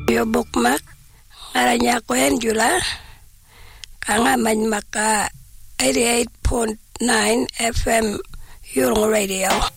Yo bukmak ngaranya kwen jula kanga maka 88.9 FM Yurong Radio.